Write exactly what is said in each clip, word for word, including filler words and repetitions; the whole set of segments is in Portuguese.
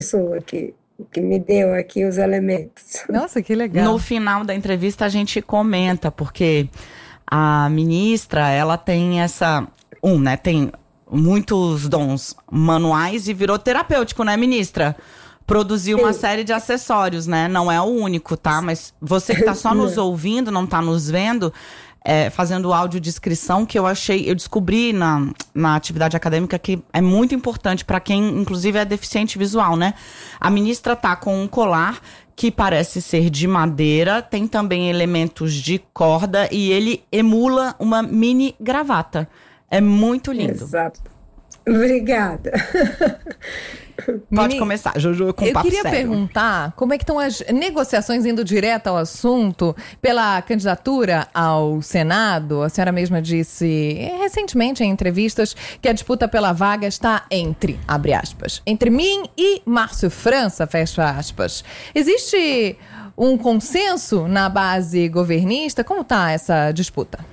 pessoa que, que me deu aqui os elementos. Nossa, que legal. No final da entrevista a gente comenta, porque a ministra, ela tem essa... Um, né, tem muitos dons manuais e virou terapêutico, né, ministra? Produziu uma série de acessórios, né? Não é o único, tá? Mas você que tá só nos ouvindo, não tá nos vendo, é, fazendo audiodescrição, que eu achei, eu descobri na, na atividade acadêmica que é muito importante para quem, inclusive, é deficiente visual, né? A ministra tá com um colar que parece ser de madeira, tem também elementos de corda e ele emula uma mini gravata. É muito lindo. Exato. Obrigada. Pode Mini, começar, Jojo, com eu papo queria sério. perguntar como é que estão as negociações, indo direto ao assunto, pela candidatura ao Senado. A senhora mesma disse recentemente em entrevistas que a disputa pela vaga está entre, abre aspas, entre mim e Márcio França, fecha aspas. Existe um consenso na base governista? Como está essa disputa?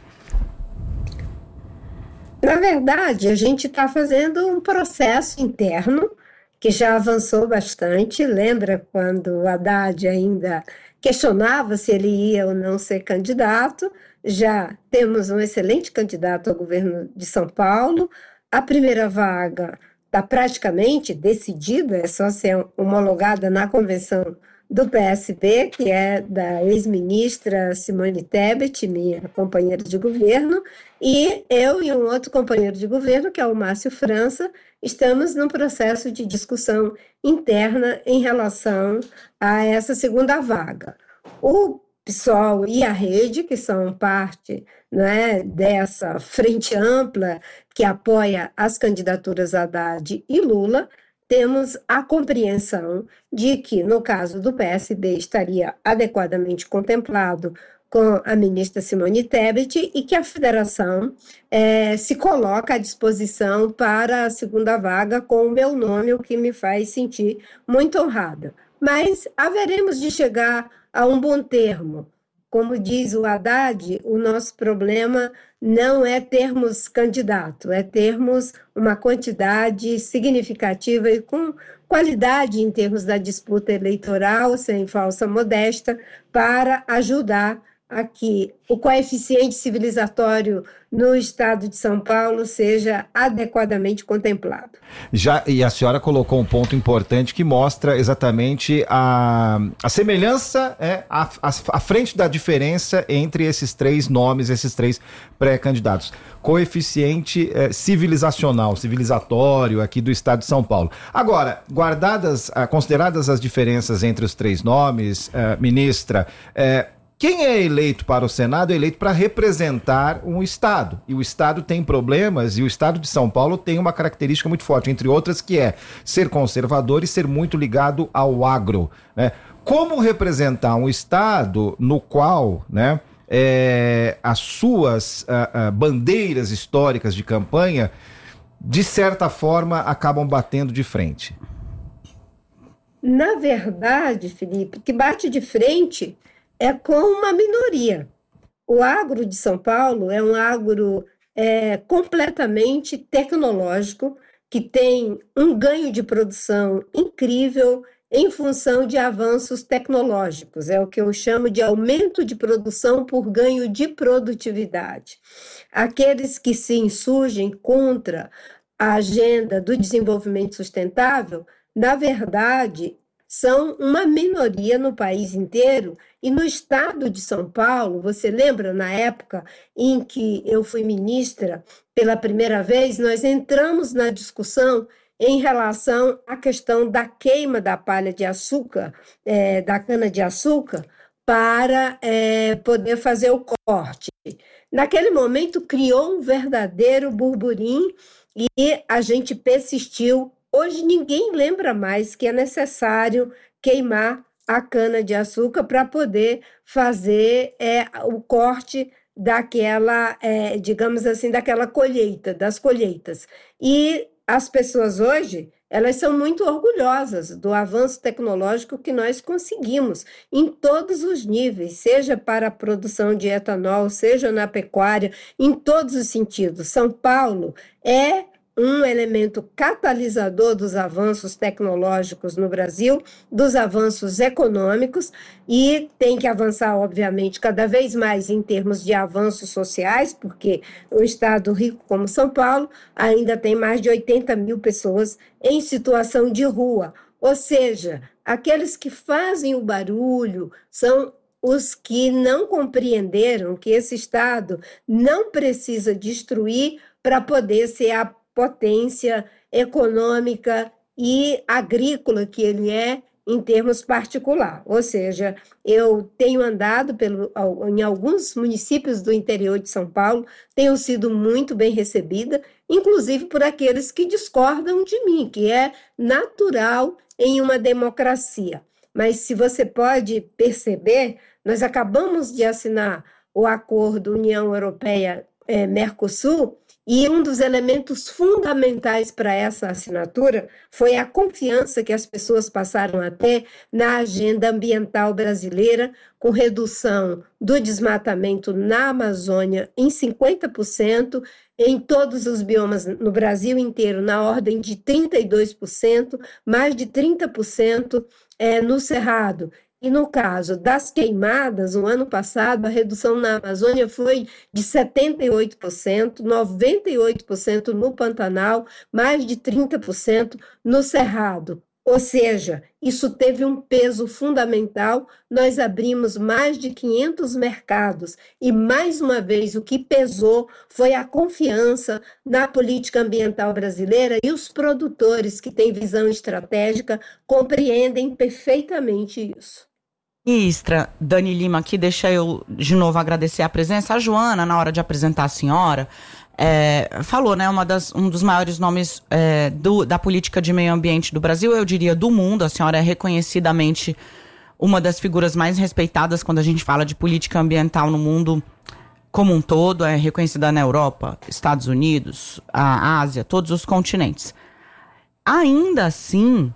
Na verdade, a gente está fazendo um processo interno que já avançou bastante. Lembra quando o Haddad ainda questionava se ele ia ou não ser candidato? Já temos um excelente candidato ao governo de São Paulo. A primeira vaga está praticamente decidida, é só ser homologada na convenção do P S B, que é da ex-ministra Simone Tebet, minha companheira de governo, e eu e um outro companheiro de governo, que é o Márcio França, estamos num processo de discussão interna em relação a essa segunda vaga. O PSOL e a Rede, que são parte, né, dessa frente ampla que apoia as candidaturas Haddad e Lula, temos a compreensão de que, no caso do P S B, estaria adequadamente contemplado com a ministra Simone Tebet e que a federação é, se coloca à disposição para a segunda vaga com o meu nome, o que me faz sentir muito honrada. Mas haveremos de chegar a um bom termo. Como diz o Haddad, o nosso problema não é termos candidato, é termos uma quantidade significativa e com qualidade em termos da disputa eleitoral, sem falsa modéstia, para ajudar a que o coeficiente civilizatório no estado de São Paulo seja adequadamente contemplado. Já, e a senhora colocou um ponto importante que mostra exatamente a, a semelhança, é, a, a, a frente da diferença entre esses três nomes, esses três pré-candidatos. Coeficiente é, civilizacional, civilizatório aqui do estado de São Paulo. Agora, guardadas, consideradas as diferenças entre os três nomes, é, ministra, é, quem é eleito para o Senado é eleito para representar um Estado. E o Estado tem problemas, e o Estado de São Paulo tem uma característica muito forte, entre outras, que é ser conservador e ser muito ligado ao agro, né? Como representar um Estado no qual, né, é, as suas a, a, bandeiras históricas de campanha, de certa forma, acabam batendo de frente? Na verdade, Felipe, que bate de frente é com uma minoria. O agro de São Paulo é um agro é, completamente tecnológico, que tem um ganho de produção incrível em função de avanços tecnológicos. É o que eu chamo de aumento de produção por ganho de produtividade. Aqueles que se insurgem contra a agenda do desenvolvimento sustentável, na verdade, são uma minoria no país inteiro. E no estado de São Paulo, você lembra, na época em que eu fui ministra pela primeira vez, nós entramos na discussão em relação à questão da queima da palha de açúcar, é, da cana-de-açúcar, para é, poder fazer o corte. Naquele momento, criou um verdadeiro burburinho e a gente persistiu. Hoje ninguém lembra mais que é necessário queimar a cana-de-açúcar para poder fazer é, o corte daquela, é, digamos assim, daquela colheita, das colheitas. E as pessoas hoje, elas são muito orgulhosas do avanço tecnológico que nós conseguimos em todos os níveis, seja para a produção de etanol, seja na pecuária, em todos os sentidos. São Paulo é um elemento catalisador dos avanços tecnológicos no Brasil, dos avanços econômicos, e tem que avançar, obviamente, cada vez mais em termos de avanços sociais, porque um estado rico como São Paulo ainda tem mais de oitenta mil pessoas em situação de rua. Ou seja, aqueles que fazem o barulho são os que não compreenderam que esse Estado não precisa destruir para poder ser a potência econômica e agrícola que ele é em termos particular. Ou seja, eu tenho andado pelo, em alguns municípios do interior de São Paulo, tenho sido muito bem recebida, inclusive por aqueles que discordam de mim, que é natural em uma democracia. Mas se você pode perceber, nós acabamos de assinar o acordo União Europeia-Mercosul, e um dos elementos fundamentais para essa assinatura foi a confiança que as pessoas passaram a ter na agenda ambiental brasileira, com redução do desmatamento na Amazônia em cinquenta por cento, em todos os biomas no Brasil inteiro, na ordem de trinta e dois por cento, mais de trinta por cento é, no Cerrado. E no caso das queimadas, no ano passado, a redução na Amazônia foi de setenta e oito por cento, noventa e oito por cento no Pantanal, mais de trinta por cento no Cerrado. Ou seja, isso teve um peso fundamental, nós abrimos mais de quinhentos mercados e, mais uma vez, o que pesou foi a confiança na política ambiental brasileira, e os produtores que têm visão estratégica compreendem perfeitamente isso. Ministra Dani Lima, aqui deixa eu de novo agradecer a presença. A Joana, na hora de apresentar a senhora, é, falou, né, uma das, um dos maiores nomes é, do, da política de meio ambiente do Brasil, eu diria do mundo. A senhora é reconhecidamente uma das figuras mais respeitadas quando a gente fala de política ambiental no mundo como um todo, é reconhecida na Europa, Estados Unidos, a Ásia, todos os continentes. Ainda assim,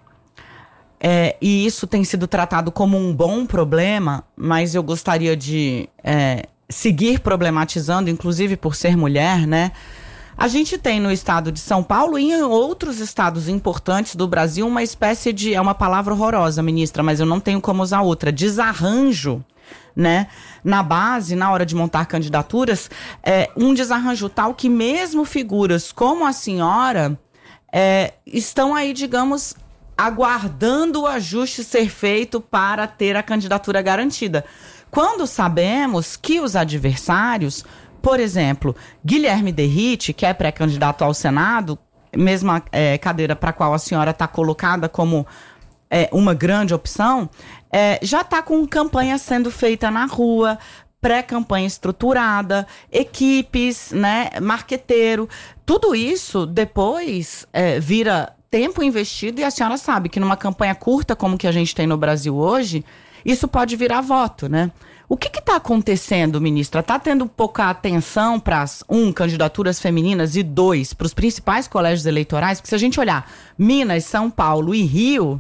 É, e isso tem sido tratado como um bom problema, mas eu gostaria de é, seguir problematizando, inclusive por ser mulher, né? A gente tem no estado de São Paulo e em outros estados importantes do Brasil uma espécie de, é uma palavra horrorosa, ministra, mas eu não tenho como usar outra, desarranjo, né? Na base, na hora de montar candidaturas, é, um desarranjo tal que mesmo figuras como a senhora é, estão aí, digamos, aguardando o ajuste ser feito para ter a candidatura garantida. Quando sabemos que os adversários, por exemplo, Guilherme Derrite, que é pré-candidato ao Senado, mesma é, cadeira para a qual a senhora está colocada como é, uma grande opção, é, já está com campanha sendo feita na rua, pré-campanha estruturada, equipes, né, marqueteiro. Tudo isso depois é, vira tempo investido, e a senhora sabe que numa campanha curta como que a gente tem no Brasil hoje, isso pode virar voto, né? O que está acontecendo, ministra? Está tendo pouca atenção para, um, candidaturas femininas, e dois, para os principais colégios eleitorais? Porque se a gente olhar Minas, São Paulo e Rio,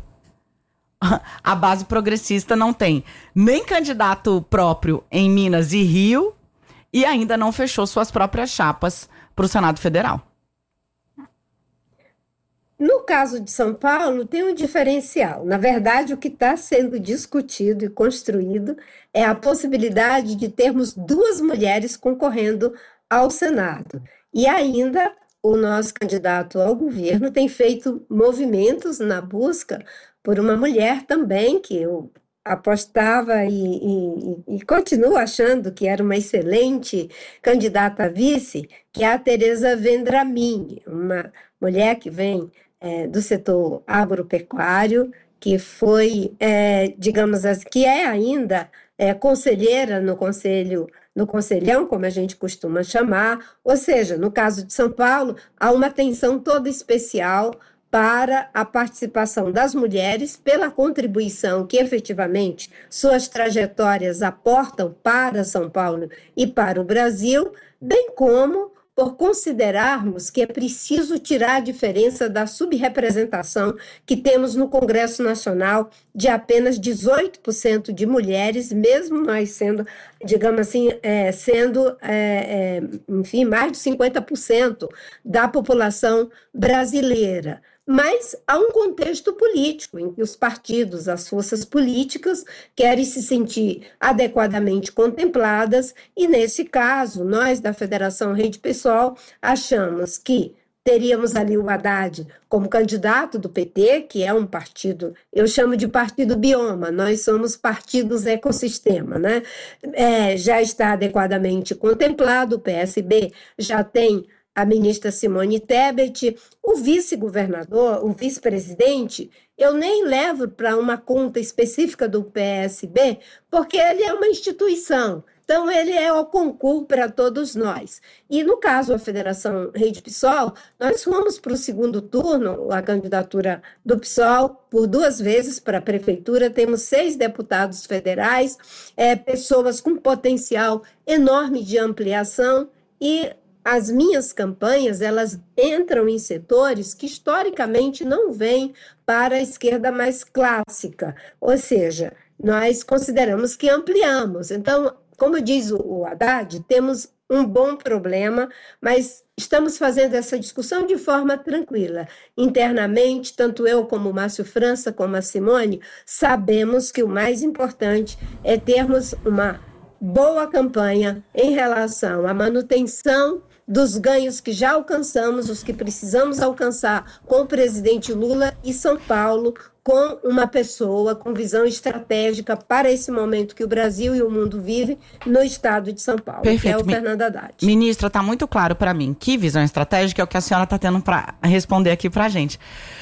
a base progressista não tem nem candidato próprio em Minas e Rio, e ainda não fechou suas próprias chapas para o Senado Federal. No caso de São Paulo, tem um diferencial. Na verdade, o que está sendo discutido e construído é a possibilidade de termos duas mulheres concorrendo ao Senado. E ainda, o nosso candidato ao governo tem feito movimentos na busca por uma mulher também, que eu apostava e, e, e continuo achando que era uma excelente candidata a vice, que é a Tereza Vendramin, uma mulher que vem É, do setor agropecuário, que foi, é, digamos assim, que é ainda é, conselheira no conselho, no conselhão, como a gente costuma chamar, ou seja, no caso de São Paulo, há uma atenção toda especial para a participação das mulheres, pela contribuição que efetivamente suas trajetórias aportam para São Paulo e para o Brasil, bem como por considerarmos que é preciso tirar a diferença da subrepresentação que temos no Congresso Nacional de apenas dezoito por cento de mulheres, mesmo nós sendo, digamos assim, é, sendo, é, é, enfim, mais de cinquenta por cento da população brasileira. Mas há um contexto político em que os partidos, as forças políticas querem se sentir adequadamente contempladas e, nesse caso, nós da Federação Rede Pessoal achamos que teríamos ali o Haddad como candidato do P T, que é um partido, eu chamo de partido bioma, nós somos partidos ecossistema, né? É, já está adequadamente contemplado, o P S B já tem a ministra Simone Tebet, o vice-governador, o vice-presidente, eu nem levo para uma conta específica do P S B, porque ele é uma instituição, então ele é o concurso para todos nós. E no caso da Federação Rede PSOL, nós fomos para o segundo turno, a candidatura do PSOL, por duas vezes para a prefeitura, temos seis deputados federais, é, pessoas com potencial enorme de ampliação e as minhas campanhas, elas entram em setores que historicamente não vêm para a esquerda mais clássica, ou seja, nós consideramos que ampliamos. Então, como diz o Haddad, temos um bom problema, mas estamos fazendo essa discussão de forma tranquila. Internamente, tanto eu como o Márcio França, como a Simone, sabemos que o mais importante é termos uma boa campanha em relação à manutenção dos ganhos que já alcançamos, os que precisamos alcançar com o presidente Lula e São Paulo, com uma pessoa com visão estratégica para esse momento que o Brasil e o mundo vivem no estado de São Paulo, Perfeito. Que é o Fernando Haddad. Ministra, está muito claro para mim que visão estratégica é o que a senhora está tendo para responder aqui para a gente.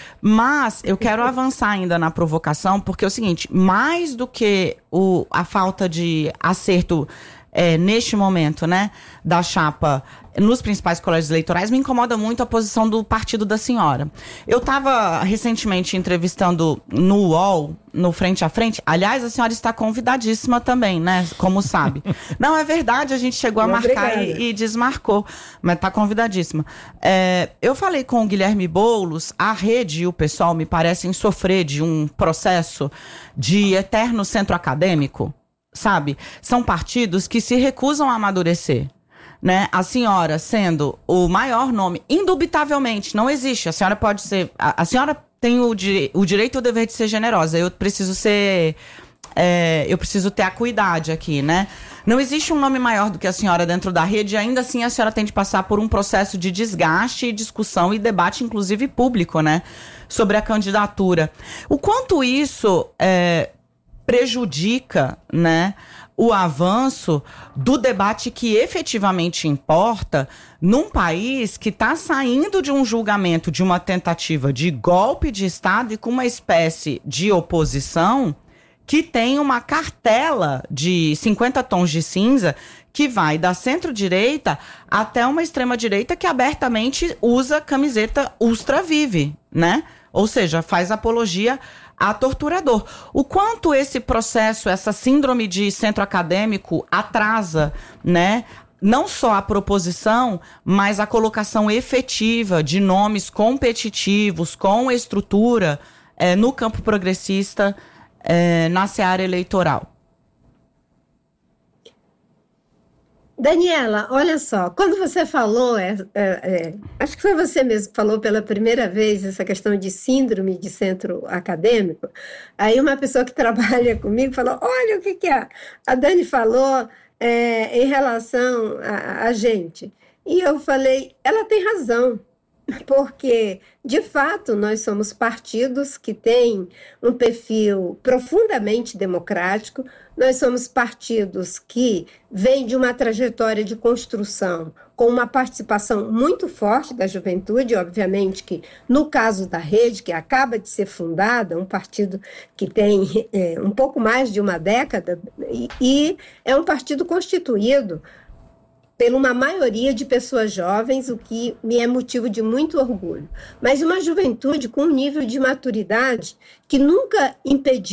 Mas eu quero avançar ainda na provocação, porque é o seguinte, mais do que o, a falta de acerto é, neste momento, né, da chapa nos principais colégios eleitorais, me incomoda muito a posição do partido da senhora. Eu estava recentemente entrevistando no U O L, no Frente a Frente. Aliás, a senhora está convidadíssima também, né? Como sabe. Não, é verdade, a gente chegou a marcar e, e desmarcou, mas está convidadíssima. É, eu falei com o Guilherme Boulos, a Rede e o pessoal me parecem sofrer de um processo de eterno centro acadêmico, sabe? São partidos que se recusam a amadurecer. Né? A senhora sendo o maior nome, indubitavelmente, não existe. A senhora pode ser. A, a senhora tem o, di, o direito e o dever de ser generosa. Eu preciso ser. É, eu preciso ter acuidade aqui, né? Não existe um nome maior do que a senhora dentro da rede, e ainda assim a senhora tem de passar por um processo de desgaste, discussão e debate, inclusive público, né? Sobre a candidatura. O quanto isso é, prejudica, né? O avanço do debate que efetivamente importa num país que está saindo de um julgamento de uma tentativa de golpe de Estado e com uma espécie de oposição que tem uma cartela de cinquenta tons de cinza que vai da centro-direita até uma extrema-direita que abertamente usa camiseta Ultra Vive, né? Ou seja, faz apologia a torturador. O quanto esse processo, essa síndrome de centro acadêmico atrasa, né, não só a proposição, mas a colocação efetiva de nomes competitivos, com estrutura, é, no campo progressista, é, na seara eleitoral. Daniela, olha só, quando você falou, é, é, é, acho que foi você mesmo que falou pela primeira vez essa questão de síndrome de centro acadêmico, aí uma pessoa que trabalha comigo falou, olha o que, que a, a Dani falou é, em relação a, a gente. E eu falei, ela tem razão, porque, de fato, nós somos partidos que têm um perfil profundamente democrático, nós somos partidos que vêm de uma trajetória de construção com uma participação muito forte da juventude, obviamente que, no caso da Rede, que acaba de ser fundada, um partido que tem é, um pouco mais de uma década, e, e é um partido constituído por uma maioria de pessoas jovens, o que me é motivo de muito orgulho. Mas uma juventude com um nível de maturidade que nunca impediu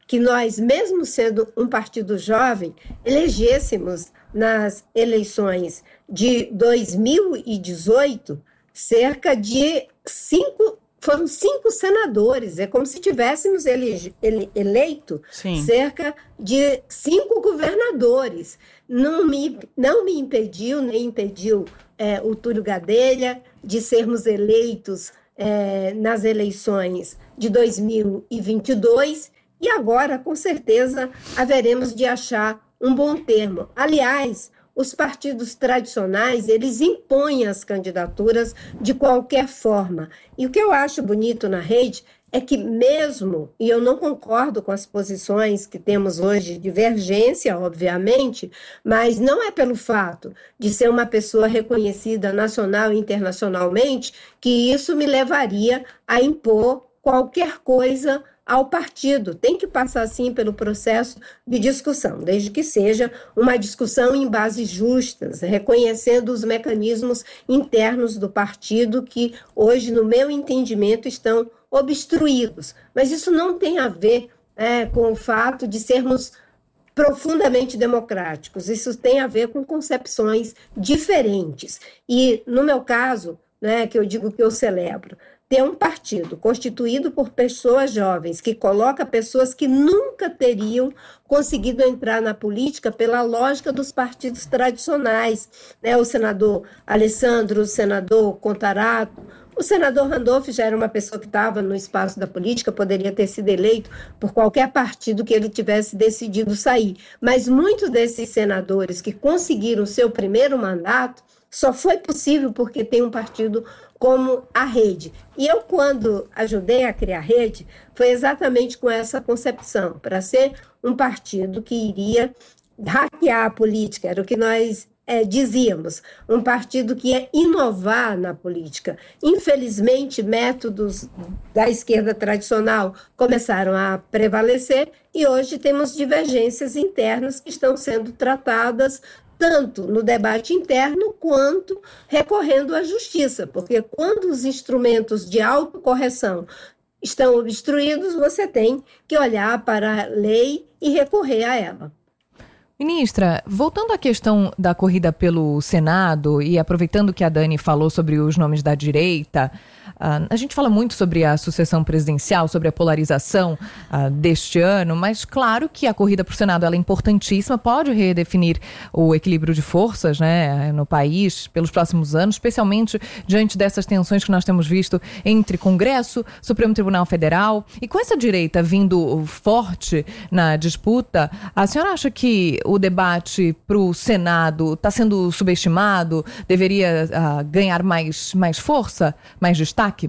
que nós, mesmo sendo um partido jovem, elegêssemos nas eleições de dois mil e dezoito cerca de cinco, foram cinco senadores. É como se tivéssemos ele, ele, eleito Sim. cerca de cinco governadores. Não me, não me impediu, nem impediu é, o Túlio Gadelha de sermos eleitos é, nas eleições de dois mil e vinte e dois, e agora, com certeza, haveremos de achar um bom termo. Aliás, os partidos tradicionais, eles impõem as candidaturas de qualquer forma. E o que eu acho bonito na rede é que mesmo, e eu não concordo com as posições que temos hoje, divergência, obviamente, mas não é pelo fato de ser uma pessoa reconhecida nacional e internacionalmente que isso me levaria a impor qualquer coisa ao partido. Tem que passar, sim, pelo processo de discussão, desde que seja uma discussão em bases justas, reconhecendo os mecanismos internos do partido que hoje, no meu entendimento, estão obstruídos. Mas isso não tem a ver é, com o fato de sermos profundamente democráticos. Isso tem a ver com concepções diferentes. E, no meu caso, né, que eu digo que eu celebro, ter um partido constituído por pessoas jovens, que coloca pessoas que nunca teriam conseguido entrar na política pela lógica dos partidos tradicionais, né? O senador Alessandro, o senador Contarato, o senador Randolph já era uma pessoa que estava no espaço da política, poderia ter sido eleito por qualquer partido que ele tivesse decidido sair. Mas muitos desses senadores que conseguiram seu primeiro mandato só foi possível porque tem um partido como a Rede. E eu, quando ajudei a criar a Rede, foi exatamente com essa concepção, para ser um partido que iria hackear a política, era o que nós é, dizíamos, um partido que ia inovar na política. Infelizmente, métodos da esquerda tradicional começaram a prevalecer e hoje temos divergências internas que estão sendo tratadas tanto no debate interno quanto recorrendo à justiça, porque quando os instrumentos de autocorreção estão obstruídos, você tem que olhar para a lei e recorrer a ela. Ministra, voltando à questão da corrida pelo Senado e aproveitando que a Dani falou sobre os nomes da direita, uh, a gente fala muito sobre a sucessão presidencial, sobre a polarização uh, deste ano, mas claro que a corrida para o Senado ela é importantíssima, pode redefinir o equilíbrio de forças, né, no país pelos próximos anos, especialmente diante dessas tensões que nós temos visto entre Congresso, Supremo Tribunal Federal, e com essa direita vindo forte na disputa, a senhora acha que o debate para o Senado está sendo subestimado, deveria uh, ganhar mais, mais força, mais destaque?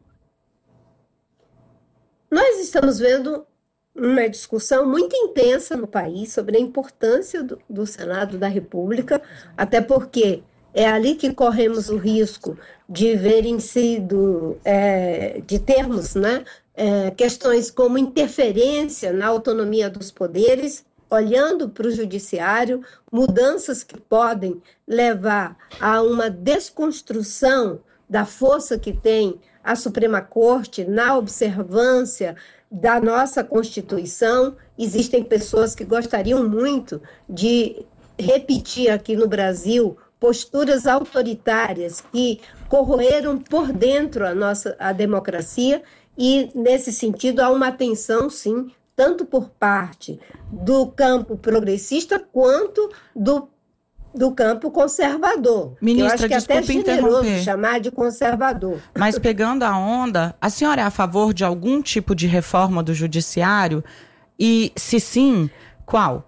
Nós estamos vendo uma discussão muito intensa no país sobre a importância do, do Senado da República, até porque é ali que corremos o risco de verem sido, é, de termos, né, é, questões como interferência na autonomia dos poderes, olhando para o judiciário, mudanças que podem levar a uma desconstrução da força que tem a Suprema Corte na observância da nossa Constituição. Existem pessoas que gostariam muito de repetir aqui no Brasil posturas autoritárias que corroeram por dentro a nossa a democracia e, nesse sentido, há uma tensão, sim, tanto por parte do campo progressista quanto do, do campo conservador. Ministra, eu acho que desculpe até é generoso interromper. chamar de conservador. Mas pegando a onda, a senhora é a favor de algum tipo de reforma do judiciário? E, se sim, qual?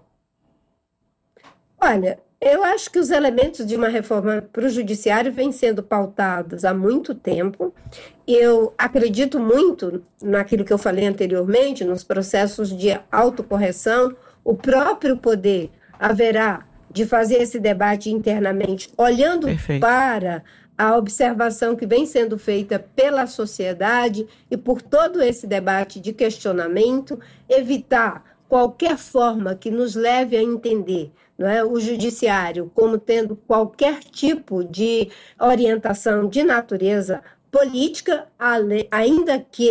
Olha, eu acho que os elementos de uma reforma para o judiciário vêm sendo pautados há muito tempo. Eu acredito muito naquilo que eu falei anteriormente, nos processos de autocorreção. O próprio poder haverá de fazer esse debate internamente, olhando Perfeito. Para a observação que vem sendo feita pela sociedade e por todo esse debate de questionamento, evitar qualquer forma que nos leve a entender, não é, o judiciário como tendo qualquer tipo de orientação de natureza política, ainda que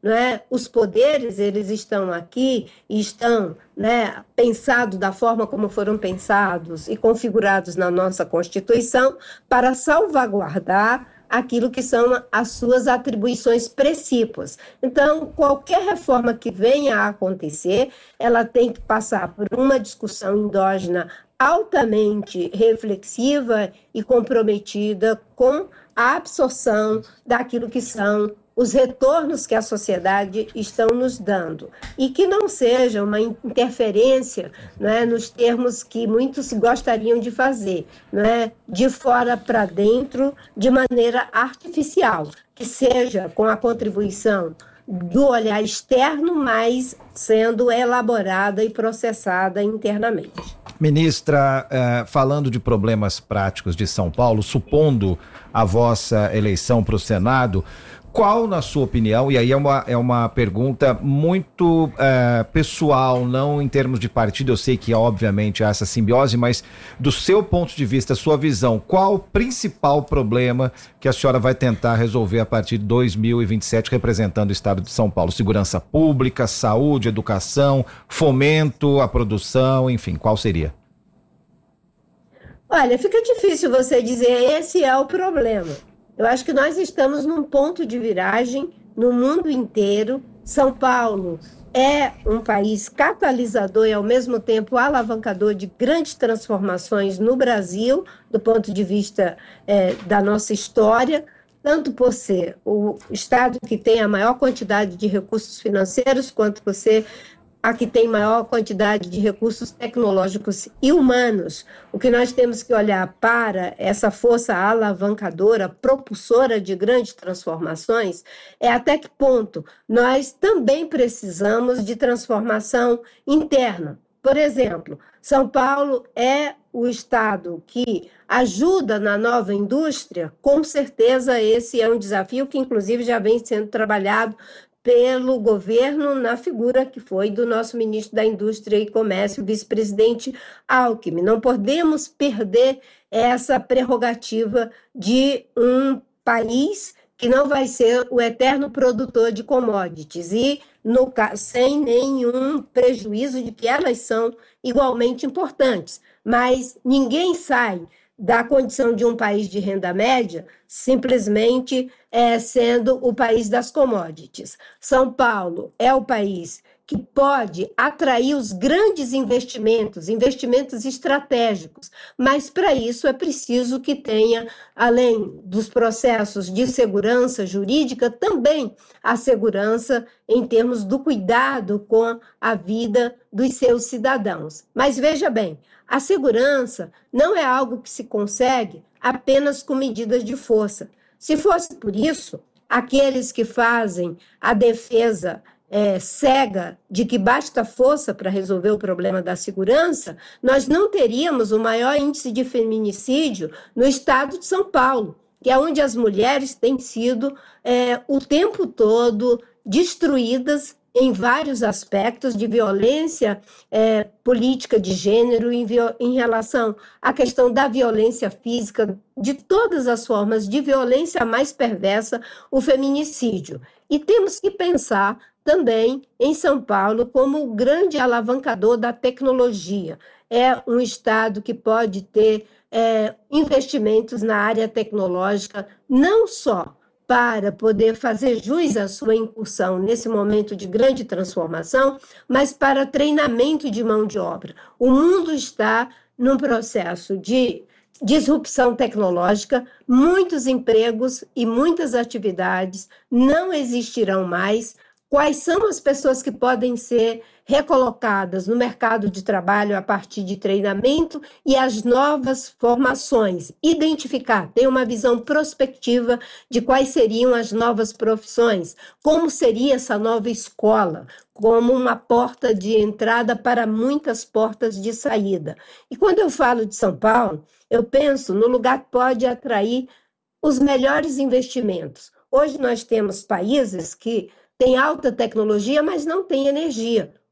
não é? Os poderes, eles estão aqui e estão, né, pensados da forma como foram pensados e configurados na nossa Constituição para salvaguardar aquilo que são as suas atribuições precípuas. Então, qualquer reforma que venha a acontecer, ela tem que passar por uma discussão endógena altamente reflexiva e comprometida com a absorção daquilo que são os retornos que a sociedade estão nos dando, e que não seja uma interferência, né, nos termos que muitos gostariam de fazer, né, de fora para dentro, de maneira artificial, que seja com a contribuição do olhar externo, mas sendo elaborada e processada internamente. Ministra, eh, falando de problemas práticos de São Paulo, supondo a vossa eleição para o Senado, qual, na sua opinião, e aí é uma, é uma pergunta muito é, pessoal, não em termos de partido, eu sei que obviamente há essa simbiose, mas do seu ponto de vista, sua visão, qual o principal problema que a senhora vai tentar resolver a partir de dois mil e vinte e sete representando o estado de São Paulo? Segurança pública, saúde, educação, fomento, a produção, enfim, qual seria? Olha, fica difícil você dizer esse é o problema. Eu acho que nós estamos num ponto de viragem no mundo inteiro. São Paulo é um país catalisador e, ao mesmo tempo, alavancador de grandes transformações no Brasil, do ponto de vista é, da nossa história, tanto por ser o estado que tem a maior quantidade de recursos financeiros, quanto por ser a que tem maior quantidade de recursos tecnológicos e humanos. O que nós temos que olhar para essa força alavancadora, propulsora de grandes transformações, é até que ponto nós também precisamos de transformação interna. Por exemplo, São Paulo é o estado que ajuda na nova indústria, com certeza esse é um desafio que, inclusive, já vem sendo trabalhado pelo governo na figura que foi do nosso ministro da Indústria e Comércio, vice-presidente Alckmin. Não podemos perder essa prerrogativa de um país que não vai ser o eterno produtor de commodities e no, sem nenhum prejuízo de que elas são igualmente importantes. Mas ninguém sai da condição de um país de renda média, simplesmente é, sendo o país das commodities. São Paulo é o país que pode atrair os grandes investimentos, investimentos estratégicos, mas para isso é preciso que tenha, além dos processos de segurança jurídica, também a segurança em termos do cuidado com a vida dos seus cidadãos. Mas veja bem, a segurança não é algo que se consegue apenas com medidas de força. Se fosse por isso, aqueles que fazem a defesa É, cega de que basta força para resolver o problema da segurança, nós não teríamos o maior índice de feminicídio no estado de São Paulo, que é onde as mulheres têm sido é, o tempo todo destruídas em vários aspectos de violência é, política de gênero, em, em relação à questão da violência física, de todas as formas de violência mais perversa, o feminicídio. E temos que pensar também em São Paulo como o grande alavancador da tecnologia. É um estado que pode ter é, investimentos na área tecnológica, não só para poder fazer jus à sua incursão nesse momento de grande transformação, mas para treinamento de mão de obra. O mundo está num processo de disrupção tecnológica, muitos empregos e muitas atividades não existirão mais. Quais são as pessoas que podem ser recolocadas no mercado de trabalho a partir de treinamento e as novas formações? Identificar, ter uma visão prospectiva de quais seriam as novas profissões, como seria essa nova escola, como uma porta de entrada para muitas portas de saída. E quando eu falo de São Paulo, eu penso no lugar que pode atrair os melhores investimentos. Hoje nós temos países que tem alta tecnologia, mas não tem energia.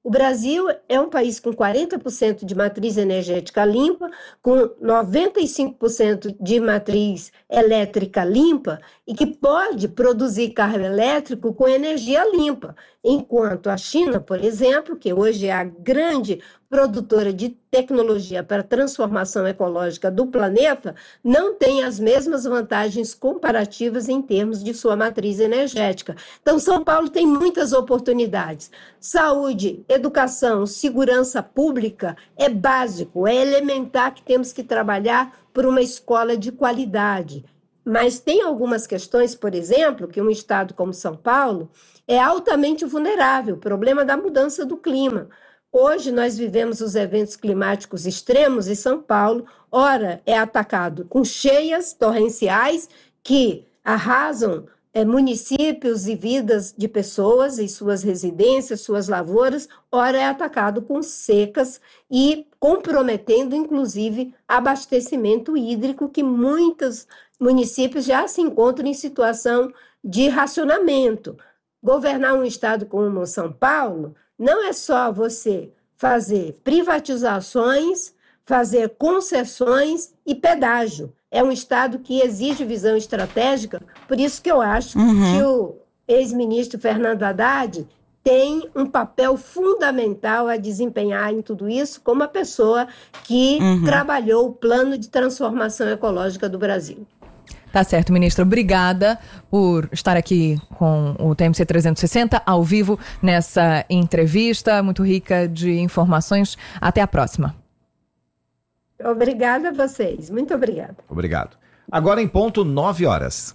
O Brasil é um país com quarenta por cento de matriz energética limpa, com noventa e cinco por cento de matriz elétrica limpa e que pode produzir carro elétrico com energia limpa, enquanto a China, por exemplo, que hoje é a grande produtora de tecnologia para a transformação ecológica do planeta, não tem as mesmas vantagens comparativas em termos de sua matriz energética. Então, São Paulo tem muitas oportunidades. Saúde, educação, segurança pública é básico, é elementar que temos que trabalhar por uma escola de qualidade. Mas tem algumas questões, por exemplo, que um estado como São Paulo é altamente vulnerável, o problema da mudança do clima. Hoje nós vivemos os eventos climáticos extremos e São Paulo, ora, é atacado com cheias torrenciais que arrasam é, municípios e vidas de pessoas e suas residências, suas lavouras, ora é atacado com secas e comprometendo, inclusive, abastecimento hídrico, que muitos municípios já se encontram em situação de racionamento. Governar um estado como São Paulo não é só você fazer privatizações, fazer concessões e pedágio. É um estado que exige visão estratégica, por isso que eu acho uhum. que o ex-ministro Fernando Haddad tem um papel fundamental a desempenhar em tudo isso, como a pessoa que uhum. trabalhou o plano de transformação ecológica do Brasil. Tá certo, ministra. Obrigada por estar aqui com o T M C trezentos e sessenta, ao vivo, nessa entrevista muito rica de informações. Até a próxima. Obrigada a vocês. Muito obrigada. Obrigado. Agora em ponto, nove horas.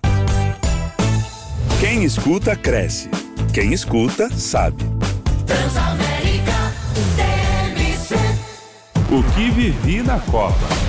Quem escuta, cresce. Quem escuta, sabe. Transamérica T M C. O que vivi na Copa.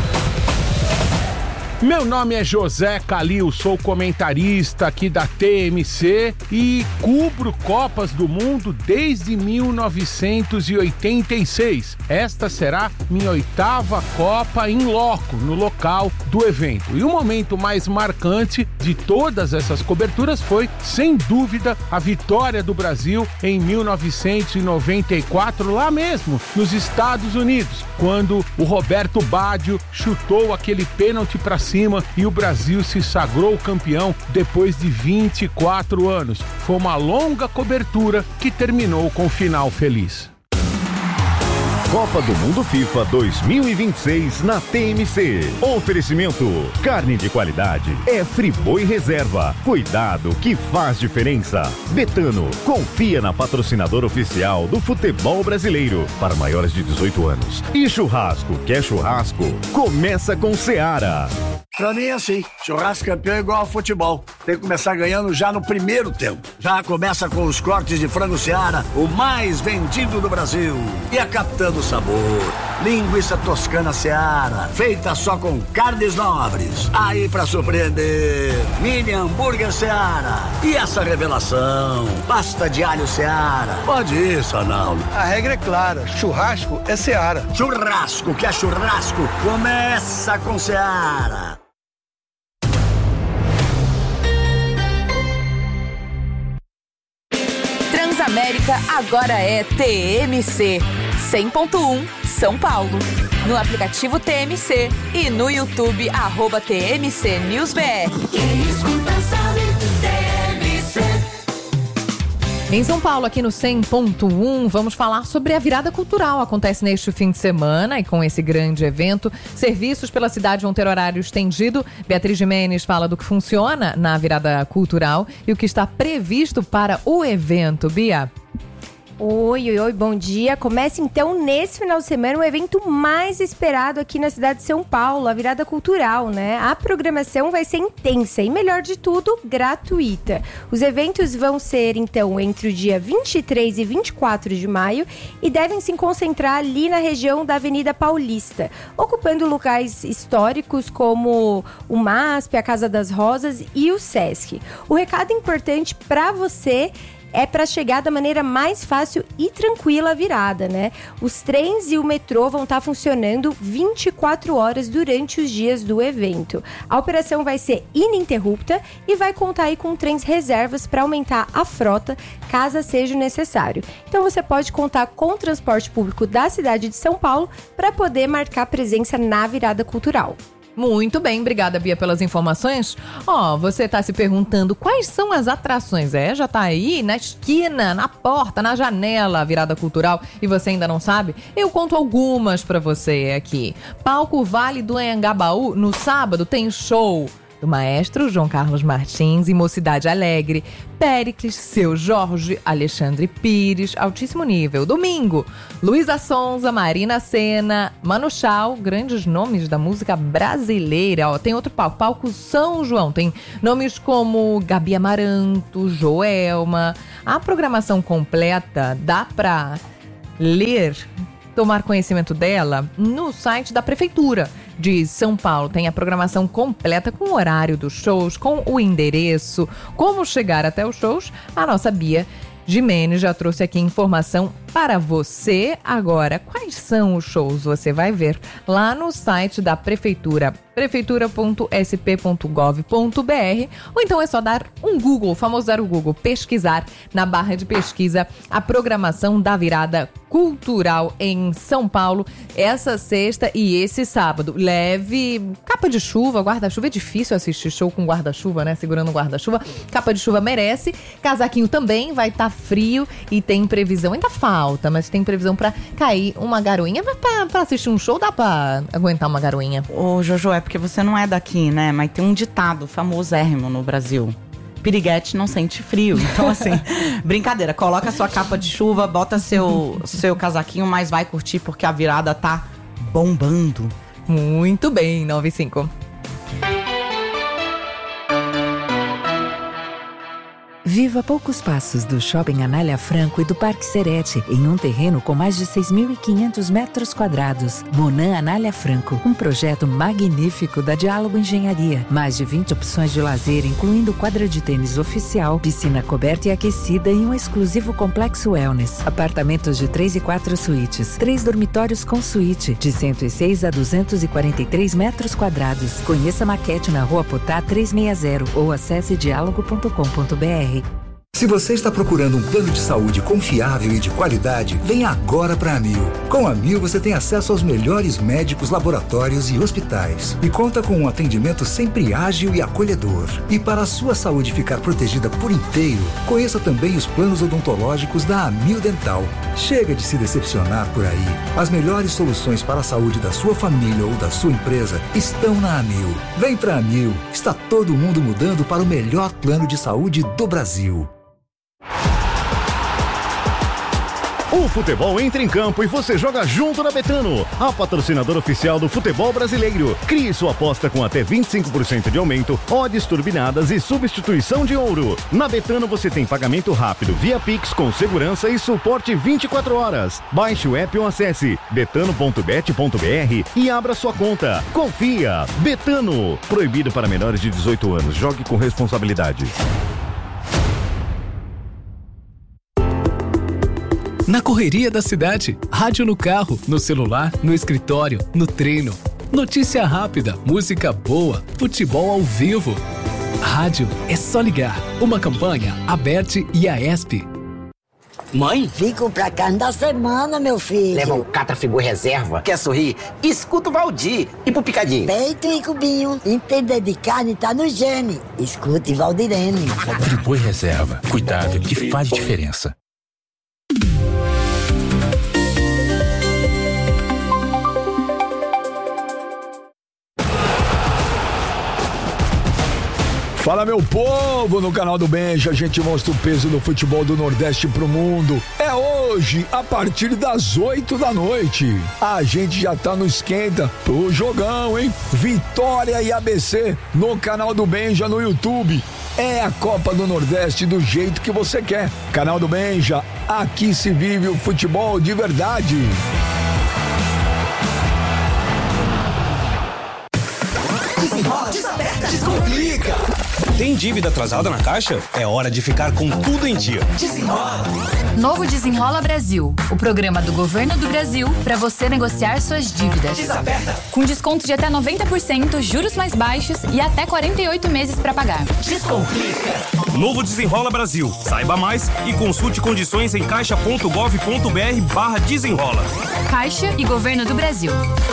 Meu nome é José Calil, sou comentarista aqui da T M C e cubro Copas do Mundo desde mil novecentos e oitenta e seis. Esta será minha oitava Copa em loco, no local do evento. E o momento mais marcante de todas essas coberturas foi, sem dúvida, a vitória do Brasil em mil novecentos e noventa e quatro, lá mesmo, nos Estados Unidos, quando o Roberto Baggio chutou aquele pênalti para cima e o Brasil se sagrou campeão depois de vinte e quatro anos. Foi uma longa cobertura que terminou com um final feliz. Copa do Mundo FIFA dois mil e vinte e seis na T M C. Oferecimento: carne de qualidade é Friboi Reserva. Cuidado que faz diferença. Betano, confia na patrocinadora oficial do futebol brasileiro para maiores de dezoito anos. E churrasco, quer churrasco? Começa com Seara. Pra mim é assim, churrasco campeão é igual ao futebol. Tem que começar ganhando já no primeiro tempo. Já começa com os cortes de frango Seara, o mais vendido do Brasil. E a Capitã do Sabor, linguiça toscana Seara, feita só com carnes nobres. Aí pra surpreender, mini hambúrguer Seara. E essa revelação, pasta de alho Seara. Pode ir, Sonaldo. A regra é clara, churrasco é Seara. Churrasco que é churrasco, começa com Seara. Transamérica agora é T M C cem ponto um São Paulo. No aplicativo T M C e no YouTube, arroba T M C News B R. Quem escuta sabe, T M C. Em São Paulo, aqui no cem ponto um, vamos falar sobre a virada cultural. Acontece neste fim de semana e com esse grande evento, serviços pela cidade vão ter horário estendido. Beatriz Jimenez fala do que funciona na virada cultural e o que está previsto para o evento. Bia. Oi, oi, oi, bom dia. Começa então nesse final de semana o evento mais esperado aqui na cidade de São Paulo, a virada cultural, né? A programação vai ser intensa e, melhor de tudo, gratuita. Os eventos vão ser então entre o dia vinte e três e vinte e quatro de maio e devem se concentrar ali na região da Avenida Paulista, ocupando locais históricos como o M A S P, a Casa das Rosas e o Sesc. O recado importante para você é para chegar da maneira mais fácil e tranquila à virada, né? Os trens e o metrô vão estar funcionando vinte e quatro horas durante os dias do evento. A operação vai ser ininterrupta e vai contar aí com trens reservas para aumentar a frota, caso seja necessário. Então você pode contar com o transporte público da cidade de São Paulo para poder marcar presença na virada cultural. Muito bem, obrigada, Bia, pelas informações. Ó, oh, você tá se perguntando quais são as atrações. É, já tá aí na esquina, na porta, na janela, a virada cultural, e você ainda não sabe? Eu conto algumas pra você aqui. Palco Vale do Anhangabaú, no sábado tem show do maestro João Carlos Martins e Mocidade Alegre, Péricles, Seu Jorge, Alexandre Pires, altíssimo nível. Domingo, Luísa Sonza, Marina Sena, Manu Chao, grandes nomes da música brasileira. Ó, tem outro palco, Palco São João, tem nomes como Gabi Amaranto, Joelma. A programação completa dá pra ler, tomar conhecimento dela no site da Prefeitura de São Paulo. Tem a programação completa com o horário dos shows, com o endereço, como chegar até os shows. A nossa Bia Gimenez já trouxe aqui informação para você. Agora, quais são os shows? Você vai ver lá no site da Prefeitura, prefeitura ponto s p ponto gov ponto b r, ou então é só dar um Google, o famoso dar o Google, pesquisar na barra de pesquisa a programação da virada cultural em São Paulo, essa sexta e esse sábado. Leve capa de chuva, guarda-chuva. É difícil assistir show com guarda-chuva, né? Segurando o guarda-chuva. Capa de chuva merece. Casaquinho também, vai estar tá frio e tem previsão, ainda falta, mas tem previsão pra cair uma garoinha. Mas pra, pra assistir um show dá pra aguentar uma garoinha. Ô, Jojo, é porque você não é daqui, né? Mas tem um ditado famosérrimo no Brasil: piriguete não sente frio. Então, assim, brincadeira. Coloca sua capa de chuva, bota seu, seu casaquinho, mas vai curtir porque a virada tá bombando. Muito bem, nove e cinco. Viva a poucos passos do Shopping Anália Franco e do Parque Serete, em um terreno com mais de seis mil e quinhentos metros quadrados. Monan Anália Franco, um projeto magnífico da Diálogo Engenharia. Mais de vinte opções de lazer, incluindo quadra de tênis oficial, piscina coberta e aquecida e um exclusivo complexo wellness. Apartamentos de três e quatro suítes, três dormitórios com suíte, de cento e seis a duzentos e quarenta e três metros quadrados. Conheça a maquete na Rua Potá trezentos e sessenta ou acesse diálogo ponto com ponto b r. Se você está procurando um plano de saúde confiável e de qualidade, venha agora para a Amil. Com a Amil você tem acesso aos melhores médicos, laboratórios e hospitais. E conta com um atendimento sempre ágil e acolhedor. E para a sua saúde ficar protegida por inteiro, conheça também os planos odontológicos da Amil Dental. Chega de se decepcionar por aí. As melhores soluções para a saúde da sua família ou da sua empresa estão na Amil. Vem para a Amil. Está todo mundo mudando para o melhor plano de saúde do Brasil. O futebol entra em campo e você joga junto na Betano, a patrocinadora oficial do futebol brasileiro. Crie sua aposta com até vinte e cinco por cento de aumento, odds turbinadas e substituição de ouro. Na Betano você tem pagamento rápido via Pix com segurança e suporte vinte e quatro horas. Baixe o app ou acesse betano ponto bet ponto b r e abra sua conta. Confia! Betano. Proibido para menores de dezoito anos. Jogue com responsabilidade. Na correria da cidade, rádio no carro, no celular, no escritório, no treino. Notícia rápida, música boa, futebol ao vivo. Rádio é só ligar. Uma campanha, Aberte e a ESP. Mãe? Fico pra carne da semana, meu filho. Leva um Catra Friboi Reserva. Quer sorrir? Escuta o Valdir. E pro picadinho? Peito e cubinho. Entender de carne tá no gene. Escute Valdirene. Friboi Reserva. Cuidado que faz diferença. Fala, meu povo, no canal do Benja a gente mostra o peso do futebol do Nordeste pro mundo. É hoje, a partir das oito da noite. A gente já tá no esquenta pro jogão, hein? Vitória e A B C no canal do Benja no YouTube. É a Copa do Nordeste do jeito que você quer. Canal do Benja, aqui se vive o futebol de verdade. Desenrola, desaperta, descomplica. Tem dívida atrasada na Caixa? É hora de ficar com tudo em dia. Desenrola. Novo Desenrola Brasil, o programa do Governo do Brasil para você negociar suas dívidas. Desaperta. Com desconto de até noventa por cento, juros mais baixos e até quarenta e oito meses para pagar. Descomplica. Novo Desenrola Brasil. Saiba mais e consulte condições em caixa ponto gov ponto br barra desenrola. Caixa e Governo do Brasil.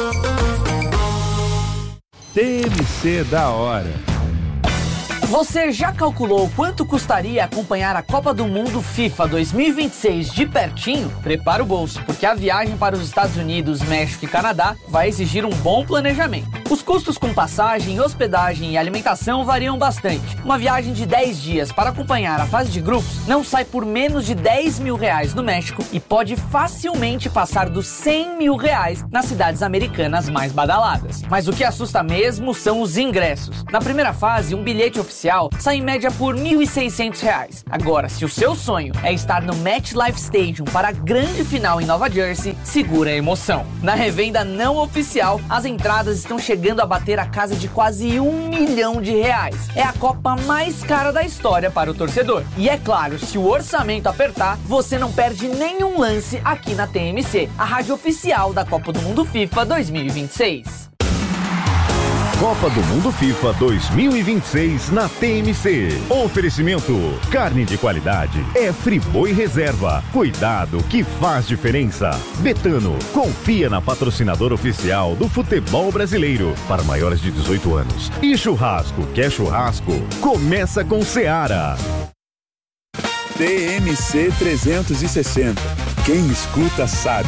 T M C da hora. Você já calculou quanto custaria acompanhar a Copa do Mundo FIFA dois mil e vinte e seis de pertinho? Prepara o bolso, porque a viagem para os Estados Unidos, México e Canadá vai exigir um bom planejamento. Os custos com passagem, hospedagem e alimentação variam bastante. Uma viagem de dez dias para acompanhar a fase de grupos não sai por menos de dez mil reais no México e pode facilmente passar dos cem mil reais nas cidades americanas mais badaladas. Mas o que assusta mesmo são os ingressos. Na primeira fase, um bilhete oficial sai em média por mil e seiscentos reais. Agora, se o seu sonho é estar no MetLife Stadium para a grande final em Nova Jersey, segura a emoção. Na revenda não oficial, as entradas estão chegando a bater a casa de quase um milhão de reais. É a Copa mais cara da história para o torcedor. E é claro, se o orçamento apertar, você não perde nenhum lance aqui na T M C, a rádio oficial da Copa do Mundo FIFA dois mil e vinte e seis. Copa do Mundo FIFA dois mil e vinte e seis na T M C. Oferecimento: carne de qualidade é Friboi Reserva. Cuidado que faz diferença. Betano, confia na patrocinadora oficial do futebol brasileiro para maiores de dezoito anos. E churrasco, quer churrasco? Começa com Seara. T M C trezentos e sessenta. Quem escuta sabe.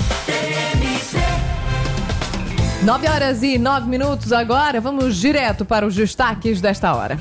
nove horas e nove minutos agora, vamos direto para os destaques desta hora.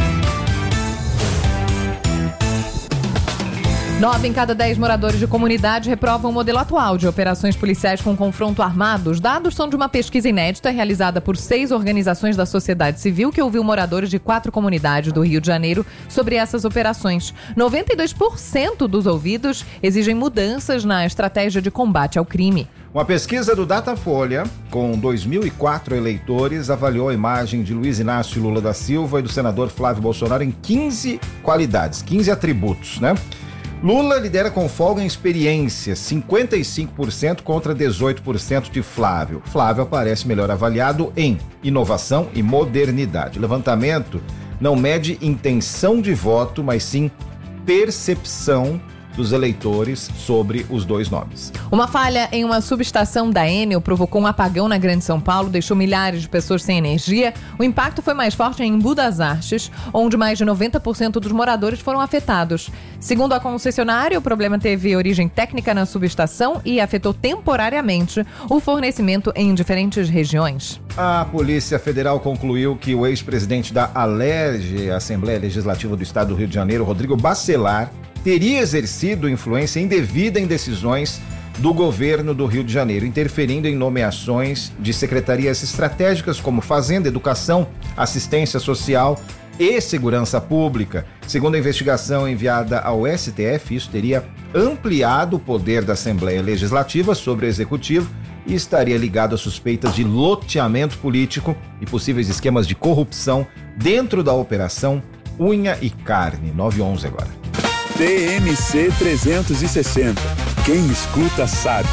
Nove em cada dez moradores de comunidade reprovam o modelo atual de operações policiais com confronto armado. Os dados são de uma pesquisa inédita realizada por seis organizações da sociedade civil que ouviu moradores de quatro comunidades do Rio de Janeiro sobre essas operações. noventa e dois por cento dos ouvidos exigem mudanças na estratégia de combate ao crime. Uma pesquisa do Datafolha, com dois mil e quatro eleitores, avaliou a imagem de Luiz Inácio Lula da Silva e do senador Flávio Bolsonaro em quinze qualidades, quinze atributos, né? Lula lidera com folga em experiência, cinquenta e cinco por cento contra dezoito por cento de Flávio. Flávio aparece melhor avaliado em inovação e modernidade. O levantamento não mede intenção de voto, mas sim percepção dos eleitores sobre os dois nomes. Uma falha em uma subestação da Enel provocou um apagão na Grande São Paulo, deixou milhares de pessoas sem energia. O impacto foi mais forte em Embu das Artes, onde mais de noventa por cento dos moradores foram afetados. Segundo a concessionária, o problema teve origem técnica na subestação e afetou temporariamente o fornecimento em diferentes regiões. A Polícia Federal concluiu que o ex-presidente da Alerj, Assembleia Legislativa do Estado do Rio de Janeiro, Rodrigo Bacelar, teria exercido influência indevida em decisões do governo do Rio de Janeiro, interferindo em nomeações de secretarias estratégicas como Fazenda, Educação, Assistência Social e Segurança Pública. Segundo a investigação enviada ao S T F, isso teria ampliado o poder da Assembleia Legislativa sobre o Executivo e estaria ligado a suspeitas de loteamento político e possíveis esquemas de corrupção dentro da Operação Unha e Carne. nove e onze agora. T M C trezentos e sessenta. Quem escuta sabe.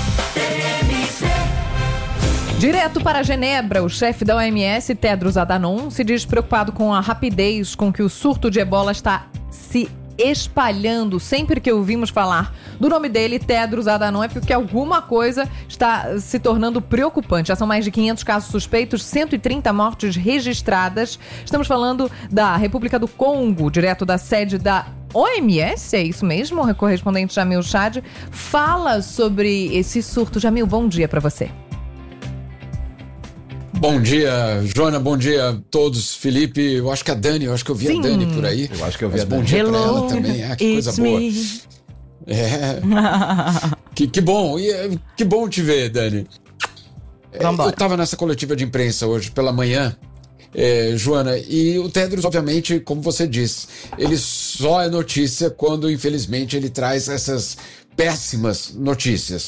Direto para Genebra, o chefe da O M S, Tedros Adhanom, se diz preocupado com a rapidez com que o surto de ebola está se espalhando. Sempre que ouvimos falar do nome dele, Tedros Adhanom, é porque alguma coisa está se tornando preocupante. Já são mais de quinhentos casos suspeitos, cento e trinta mortes registradas. Estamos falando da República do Congo, direto da sede da O M S, é isso mesmo? O correspondente Jamil Chad fala sobre esse surto. Jamil, bom dia para você. Bom dia, Joana, bom dia a todos. Felipe, eu acho que a Dani, eu acho que eu vi Sim. a Dani por aí. Eu acho que eu vi Mas a Dani. Bom dia Hello, pra ela também, ah, que coisa boa. Me. É. que, que bom, e, que bom te ver, Dani. É, eu tava nessa coletiva de imprensa hoje pela manhã, é, Joana, e o Tedros, obviamente, como você disse, ele só é notícia quando, infelizmente, ele traz essas péssimas notícias.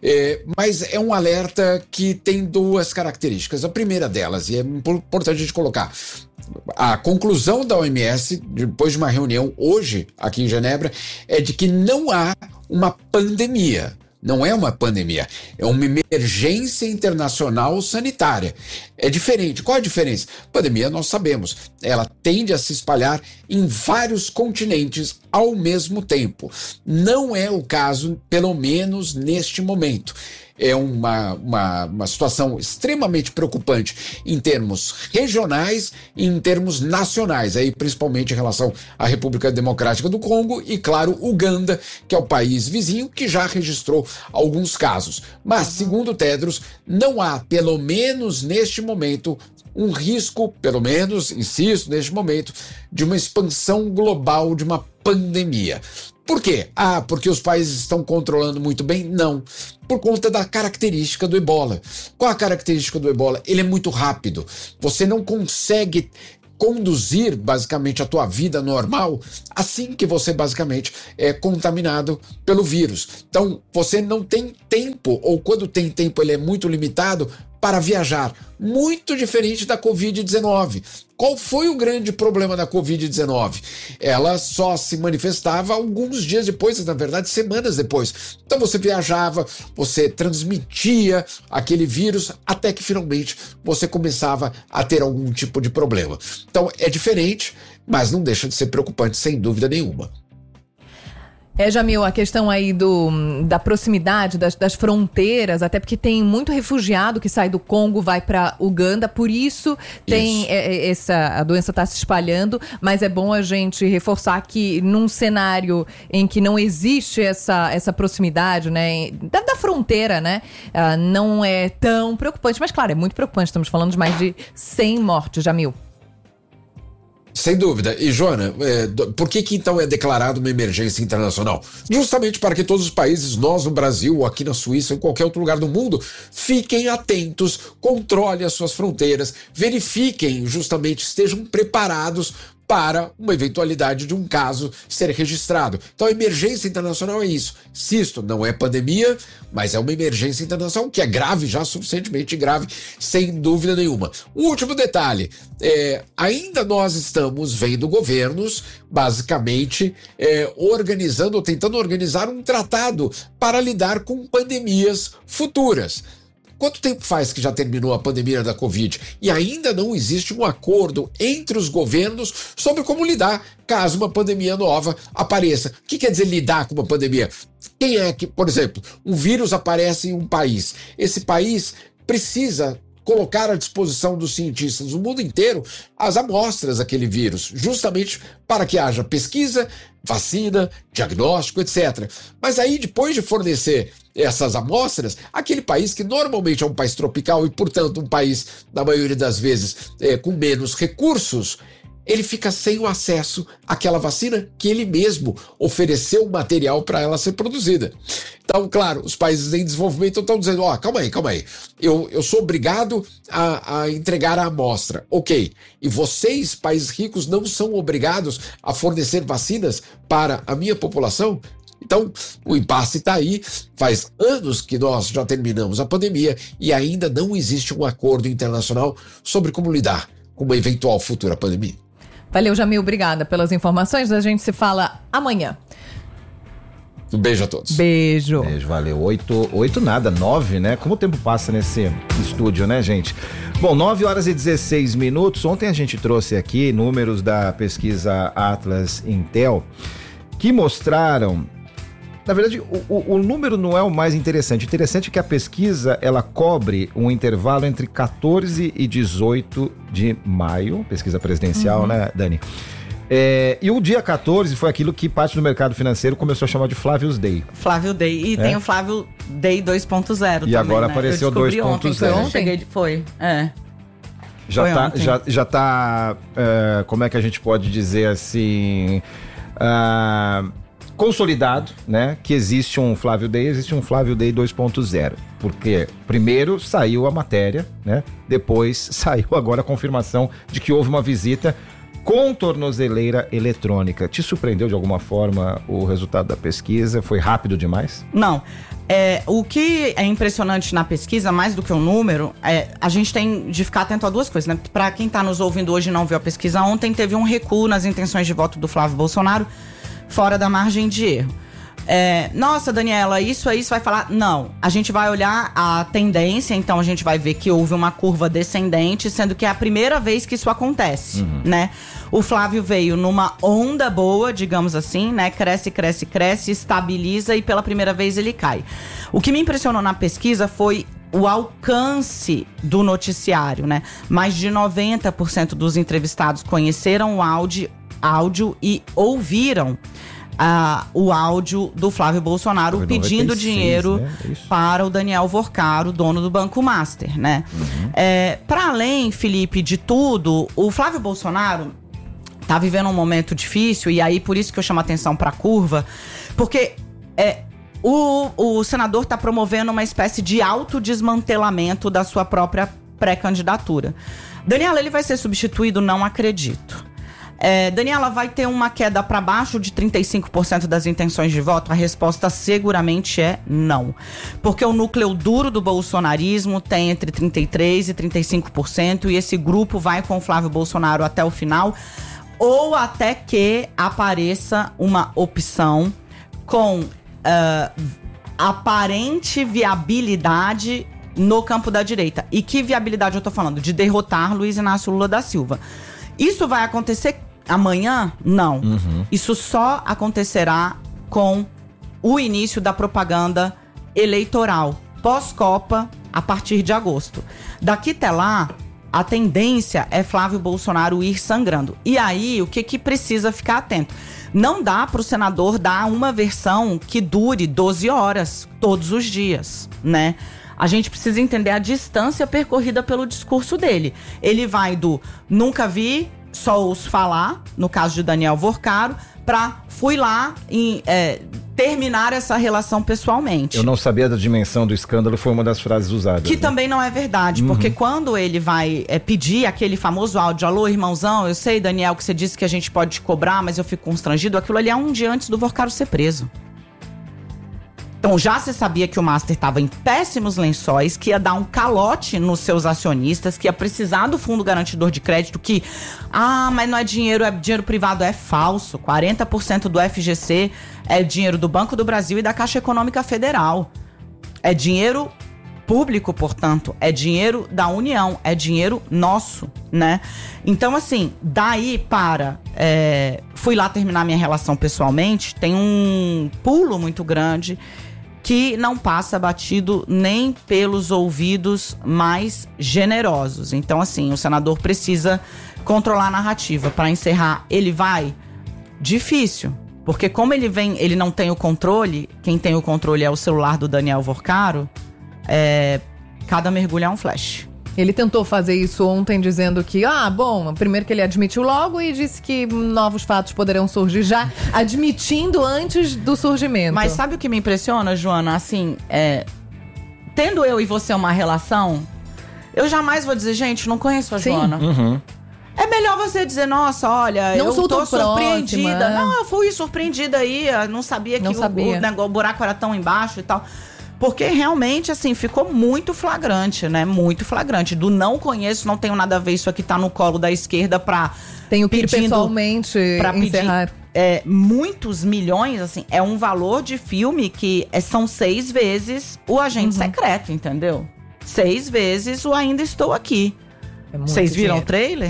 É, mas é um alerta que tem duas características. A primeira delas, e é importante a gente colocar, a conclusão da O M S, depois de uma reunião hoje aqui em Genebra, é de que não há uma pandemia. Não é uma pandemia, é uma emergência internacional sanitária. É diferente. Qual a diferença? Pandemia, nós sabemos, ela tende a se espalhar em vários continentes ao mesmo tempo. Não é o caso, pelo menos neste momento. É uma, uma, uma situação extremamente preocupante em termos regionais e em termos nacionais, aí principalmente em relação à República Democrática do Congo e, claro, Uganda, que é o país vizinho que já registrou alguns casos. Mas, segundo Tedros, não há, pelo menos neste momento, um risco, pelo menos, insisto, neste momento, de uma expansão global de uma pandemia. Por quê? Ah, porque os países estão controlando muito bem? Não. Por conta da característica do ebola. Qual a característica do ebola? Ele é muito rápido. Você não consegue conduzir, basicamente, a tua vida normal assim que você, basicamente, é contaminado pelo vírus. Então, você não tem tempo, ou quando tem tempo ele é muito limitado, para viajar. Muito diferente da covid dezenove. Qual foi o grande problema da covid dezenove? Ela só se manifestava alguns dias depois, na verdade, semanas depois. Então você viajava, você transmitia aquele vírus até que finalmente você começava a ter algum tipo de problema. Então é diferente, mas não deixa de ser preocupante, sem dúvida nenhuma. É, Jamil, a questão aí do, da proximidade das, das fronteiras, até porque tem muito refugiado que sai do Congo, vai para Uganda, por isso tem isso. É, essa, a doença está se espalhando, mas é bom a gente reforçar que num cenário em que não existe essa, essa proximidade, né, da, da fronteira, né, uh, não é tão preocupante, mas claro, é muito preocupante, estamos falando de mais de cem mortes, Jamil. Sem dúvida. E, Joana, é, por que que então é declarado uma emergência internacional? Justamente para que todos os países, nós no Brasil, aqui na Suíça, em qualquer outro lugar do mundo, fiquem atentos, controlem as suas fronteiras, verifiquem, justamente, estejam preparados para uma eventualidade de um caso ser registrado. Então a emergência internacional é isso. Insisto, não é pandemia, mas é uma emergência internacional que é grave, já suficientemente grave, sem dúvida nenhuma. Um último detalhe, é, ainda nós estamos vendo governos, basicamente, é, organizando ou tentando organizar um tratado para lidar com pandemias futuras. Quanto tempo faz que já terminou a pandemia da Covid e ainda não existe um acordo entre os governos sobre como lidar caso uma pandemia nova apareça? O que quer dizer lidar com uma pandemia? Quem é que, por exemplo, um vírus aparece em um país? Esse país precisa colocar à disposição dos cientistas do mundo inteiro as amostras daquele vírus, justamente para que haja pesquisa, vacina, diagnóstico, etcétera. Mas aí, depois de fornecer essas amostras, aquele país que normalmente é um país tropical e, portanto, um país, na maioria das vezes, é, com menos recursos, ele fica sem o acesso àquela vacina que ele mesmo ofereceu o material para ela ser produzida. Então, claro, os países em desenvolvimento estão dizendo, ó, oh, calma aí, calma aí, eu, eu sou obrigado a, a entregar a amostra. Ok, e vocês, países ricos, não são obrigados a fornecer vacinas para a minha população? Então, o impasse está aí, faz anos que nós já terminamos a pandemia e ainda não existe um acordo internacional sobre como lidar com uma eventual futura pandemia. Valeu, Jamil, obrigada pelas informações. A gente se fala amanhã. Um beijo a todos. Beijo. Beijo, valeu. Oito, oito nada, nove, né? Como o tempo passa nesse estúdio, né, gente? Bom, nove horas e dezesseis minutos. Ontem a gente trouxe aqui números da pesquisa Atlas Intel que mostraram... Na verdade, o, o, o número não é o mais interessante. O interessante é que a pesquisa, ela cobre um intervalo entre quatorze e dezoito de maio, pesquisa presidencial, uhum. né, Dani? É, e o dia quatorze foi aquilo que parte do mercado financeiro começou a chamar de Flávio's Day. Flávio Day. E é? Tem o Flávio Day dois ponto zero e também, agora né? apareceu dois ponto zero. Ontem, cheguei de... Foi, é. Já foi tá, ontem. já, já tá, uh, como é que a gente pode dizer assim... Uh, consolidado, né, que existe um Flávio Day, existe um Flávio Day dois ponto zero, porque primeiro saiu a matéria, né, depois saiu agora a confirmação de que houve uma visita com tornozeleira eletrônica. Te surpreendeu de alguma forma o resultado da pesquisa? Foi rápido demais? Não. É, o que é impressionante na pesquisa, mais do que o número, é, a gente tem de ficar atento a duas coisas, né? Para quem está nos ouvindo hoje e não viu a pesquisa, ontem teve um recuo nas intenções de voto do Flávio Bolsonaro, fora da margem de erro. É, nossa, Daniela, isso aí você vai falar? Não, a gente vai olhar a tendência, então a gente vai ver que houve uma curva descendente, sendo que é a primeira vez que isso acontece, uhum. né? O Flávio veio numa onda boa, digamos assim, né? Cresce, cresce, cresce, estabiliza e pela primeira vez ele cai. O que me impressionou na pesquisa foi o alcance do noticiário, né? Mais de noventa por cento dos entrevistados conheceram o áudio, áudio e ouviram Uh, o áudio do Flávio Bolsonaro Foi pedindo noventa e seis, dinheiro né? para o Daniel Vorcaro, dono do Banco Master, né? Uhum. É, para além, Felipe, de tudo, o Flávio Bolsonaro tá vivendo um momento difícil, e aí por isso que eu chamo a atenção para a curva, porque é, o, o senador tá promovendo uma espécie de autodesmantelamento da sua própria pré-candidatura. Daniela, ele vai ser substituído? Não acredito. É, Daniela, vai ter uma queda para baixo de trinta e cinco por cento das intenções de voto? A resposta seguramente é não. Porque o núcleo duro do bolsonarismo tem entre trinta e três por cento e trinta e cinco por cento e esse grupo vai com o Flávio Bolsonaro até o final, ou até que apareça uma opção com uh, aparente viabilidade no campo da direita. E que viabilidade eu tô falando? De derrotar Luiz Inácio Lula da Silva. Isso vai acontecer amanhã? Não. Uhum. Isso só acontecerá com o início da propaganda eleitoral, pós-Copa, a partir de agosto. Daqui até lá, a tendência é Flávio Bolsonaro ir sangrando. E aí, o que, que precisa ficar atento? Não dá para o senador dar uma versão que dure doze horas, todos os dias, né? A gente precisa entender a distância percorrida pelo discurso dele. Ele vai do nunca vi, só ouço falar, no caso de Daniel Vorcaro, para fui lá e é, terminar essa relação pessoalmente. Eu não sabia da dimensão do escândalo, foi uma das frases usadas. Que né? também não é verdade, uhum. porque quando ele vai é, pedir aquele famoso áudio, alô, irmãozão, eu sei, Daniel, que você disse que a gente pode te cobrar, mas eu fico constrangido, aquilo ali é um dia antes do Vorcaro ser preso. Então já se sabia que o Master estava em péssimos lençóis, que ia dar um calote nos seus acionistas, que ia precisar do fundo garantidor de crédito, que, ah, mas não é dinheiro, é dinheiro privado, é falso. quarenta por cento do F G C é dinheiro do Banco do Brasil e da Caixa Econômica Federal. É dinheiro público, portanto, é dinheiro da União, é dinheiro nosso, né? Então, assim, daí para é, fui lá terminar minha relação pessoalmente, tem um pulo muito grande que não passa batido nem pelos ouvidos mais generosos. Então, assim, o senador precisa controlar a narrativa. Para encerrar, ele vai? Difícil. Porque como ele vem, ele não tem o controle, quem tem o controle é o celular do Daniel Vorcaro, é, cada mergulho é um flash. Ele tentou fazer isso ontem dizendo que, ah, bom, primeiro que ele admitiu logo e disse que novos fatos poderão surgir já, admitindo antes do surgimento. Mas sabe o que me impressiona, Joana? Assim, é, tendo eu e você uma relação, eu jamais vou dizer, gente, não conheço a Sim. Joana. Uhum. É melhor você dizer, nossa, olha, não eu sou tô surpreendida. Próxima. Não, eu fui surpreendida aí, não sabia que não sabia. O, o, negócio, o buraco era tão embaixo e tal. Porque realmente, assim, ficou muito flagrante, né? Muito flagrante. Do não conheço, não tenho nada a ver, isso aqui tá no colo da esquerda pra... Tenho que ir pessoalmente pra encerrar. Pedir, é, muitos milhões, assim, é um valor de filme que é, são seis vezes o Agente uhum. Secreto, entendeu? Seis vezes o Ainda Estou Aqui. Vocês é viram dinheiro. O trailer?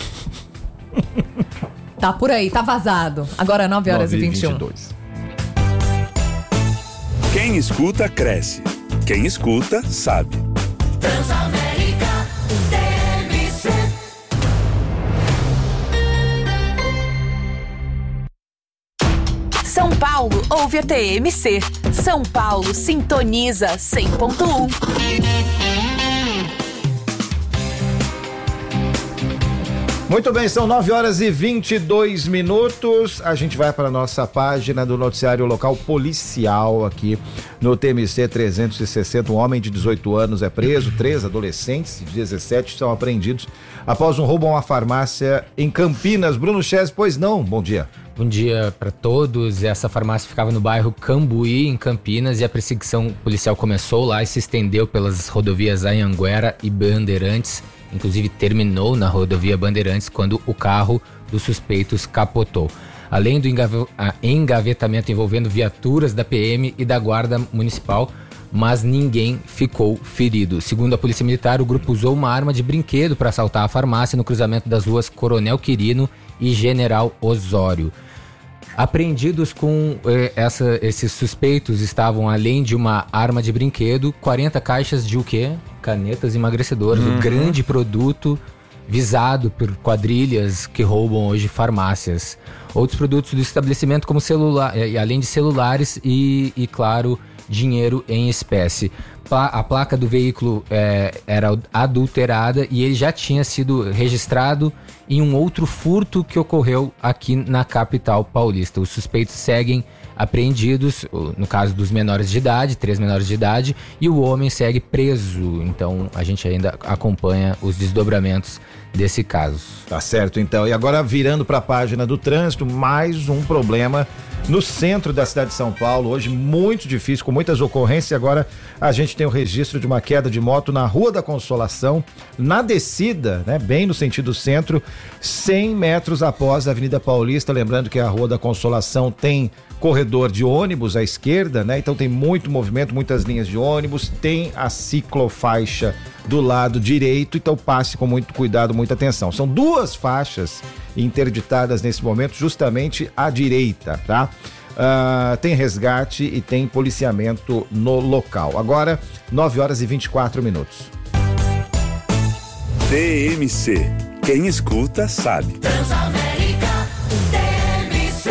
Tá por aí, tá vazado. Agora nove horas e vinte e um. Quem escuta, cresce. Quem escuta, sabe. Transamérica, T M C. São Paulo ouve a T M C. São Paulo sintoniza cem ponto um. Muito bem, são nove horas e vinte e dois minutos. A gente vai para a nossa página do noticiário local policial aqui no T M C trezentos e sessenta. Um homem de dezoito anos é preso, três adolescentes de dezessete são apreendidos após um roubo a uma farmácia em Campinas. Bruno Chess, pois não, bom dia. Bom dia para todos. Essa farmácia ficava no bairro Cambuí, em Campinas, e a perseguição policial começou lá e se estendeu pelas rodovias Anhanguera e Bandeirantes. Inclusive terminou na rodovia Bandeirantes quando o carro dos suspeitos capotou. Além do engavetamento envolvendo viaturas da P M e da Guarda Municipal, mas ninguém ficou ferido. Segundo a Polícia Militar, o grupo usou uma arma de brinquedo para assaltar a farmácia no cruzamento das ruas Coronel Quirino e General Osório. Apreendidos com eh, essa, esses suspeitos estavam, além de uma arma de brinquedo, quarenta caixas de o quê? Canetas emagrecedoras, uhum. O grande produto visado por quadrilhas que roubam hoje farmácias. Outros produtos do estabelecimento, como celular, eh, além de celulares e, e, claro, dinheiro em espécie. A placa do veículo é, era adulterada e ele já tinha sido registrado em um outro furto que ocorreu aqui na capital paulista. Os suspeitos seguem apreendidos, no caso dos menores de idade, três menores de idade, e o homem segue preso. Então a gente ainda acompanha os desdobramentos desse caso. Tá certo, então. E agora, virando para a página do trânsito, mais um problema no centro da cidade de São Paulo, hoje muito difícil, com muitas ocorrências. Agora a gente tem o registro de uma queda de moto na Rua da Consolação, na descida, né, bem no sentido centro, cem metros após a Avenida Paulista. Lembrando que a Rua da Consolação tem corredor de ônibus à esquerda, né? Então tem muito movimento, muitas linhas de ônibus, tem a ciclofaixa do lado direito, então passe com muito cuidado, muita atenção. São duas faixas interditadas nesse momento, justamente à direita, tá? Uh, tem resgate e tem policiamento no local. Agora, nove horas e vinte e quatro minutos. T M C. Quem escuta sabe. Transamérica, T M C.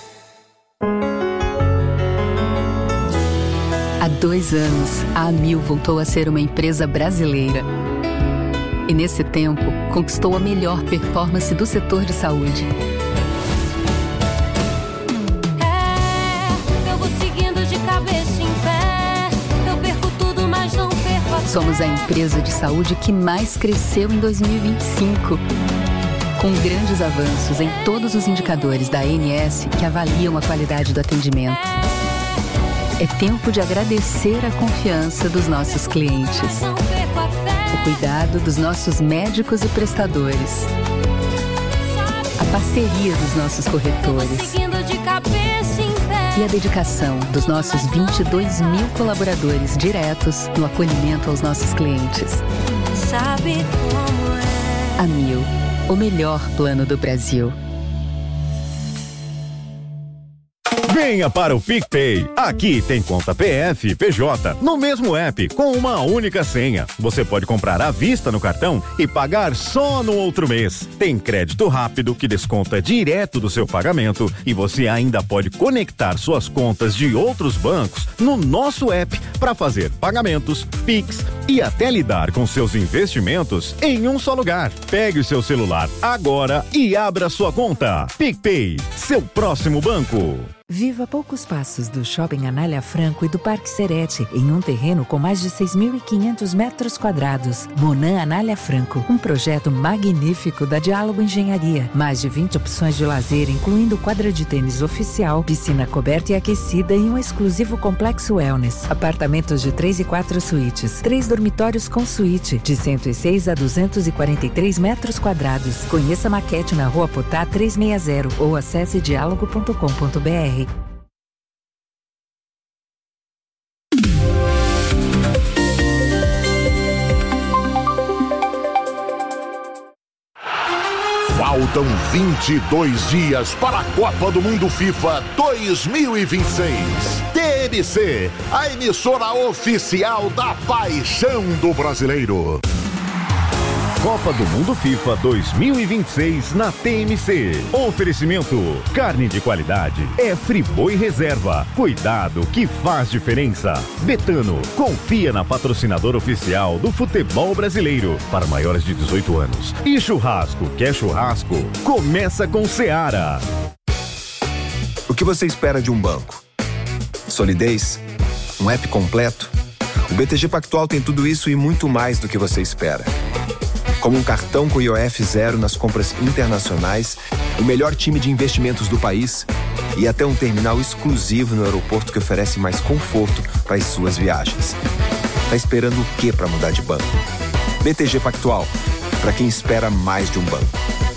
Há dois anos, a Amil voltou a ser uma empresa brasileira. E nesse tempo, conquistou a melhor performance do setor de saúde. É, eu vou seguindo de cabeça em pé. Eu perco tudo, mas não perco a fé. Somos a empresa de saúde que mais cresceu em dois mil e vinte e cinco. Com grandes avanços em todos os indicadores da A N S que avaliam a qualidade do atendimento. É tempo de agradecer a confiança dos nossos clientes. O cuidado dos nossos médicos e prestadores. A parceria dos nossos corretores. E a dedicação dos nossos vinte e dois mil colaboradores diretos no acolhimento aos nossos clientes. Sabe como é? Amil, o melhor plano do Brasil. Venha para o PicPay. Aqui tem conta P F e P J no mesmo app, com uma única senha. Você pode comprar à vista no cartão e pagar só no outro mês. Tem crédito rápido que desconta direto do seu pagamento e você ainda pode conectar suas contas de outros bancos no nosso app para fazer pagamentos, Pix e até lidar com seus investimentos em um só lugar. Pegue o seu celular agora e abra sua conta. PicPay, seu próximo banco. Viva a poucos passos do Shopping Anália Franco e do Parque Serete, em um terreno com mais de seis mil e quinhentos metros quadrados. Monan Anália Franco, um projeto magnífico da Diálogo Engenharia. Mais de vinte opções de lazer, incluindo quadra de tênis oficial, piscina coberta e aquecida e um exclusivo complexo wellness. Apartamentos de três e quatro suítes, três dormitórios com suíte, de cento e seis a duzentos e quarenta e três metros quadrados. Conheça a maquete na Rua Potá trezentos e sessenta ou acesse diálogo ponto com ponto b r. Faltam vinte e dois dias para a Copa do Mundo FIFA dois mil e vinte e seis. T M C, a emissora oficial da paixão do brasileiro. Copa do Mundo FIFA dois mil e vinte e seis na T M C. Oferecimento: carne de qualidade é Friboi Reserva. Cuidado que faz diferença. Betano, confia na patrocinadora oficial do futebol brasileiro para maiores de dezoito anos. E churrasco, quer churrasco? Começa com Seara. O que você espera de um banco? Solidez? Um app completo? O B T G Pactual tem tudo isso e muito mais do que você espera. Como um cartão com I O F zero nas compras internacionais o melhor time de investimentos do país e até um terminal exclusivo no aeroporto que oferece mais conforto para as suas viagens. Tá esperando o quê para mudar de banco? B T G Pactual, para quem espera mais de um banco.